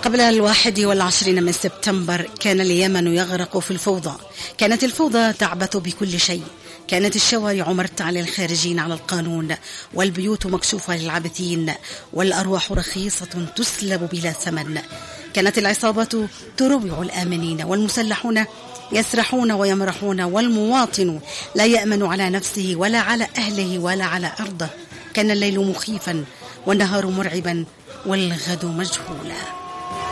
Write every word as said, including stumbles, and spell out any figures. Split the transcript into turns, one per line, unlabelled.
قبل الواحد والعشرين من سبتمبر كان اليمن يغرق في الفوضى. كانت الفوضى تعبث بكل شيء. كانت الشوارع مرتعة للخارجين على القانون، والبيوت مكشوفة للعابثين، والأرواح رخيصة تسلب بلا ثمن. كانت العصابات تروع الآمنين، والمسلحون يسرحون ويمرحون، والمواطن لا يأمن على نفسه ولا على أهله ولا على أرضه. كان الليل مخيفا والنهار مرعبا والغد مجهولا.